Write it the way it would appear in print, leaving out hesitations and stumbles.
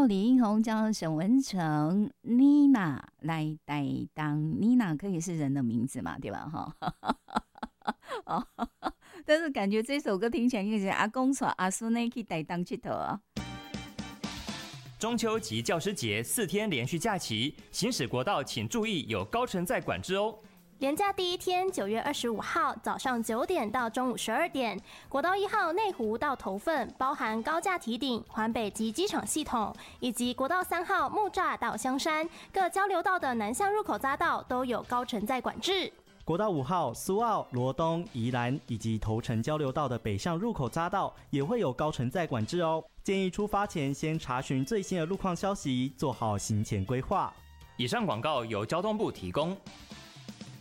由李英宏将沈文成、妮娜来担当。妮娜可以是人的名字嘛，对吧？但是感觉这首歌听起来就是阿公带阿孙呢去台东佚佗啊。 中秋及教师节4天连续假期，行驶国道请注意有高乘载管制哦。 连假第一天9月25号早上9点到中午12点，国道1号内湖到头份包含高架堤顶、环北及机场系统，以及国道3号木栅到香山各交流道的南向入口匝道都有高乘载管制。 国道5号、苏澳、罗东、宜兰以及头城交流道的北向入口匝道也会有高乘载管制哦。建议出发前先查询最新的路况消息，做好行前规划。 以上广告由交通部提供。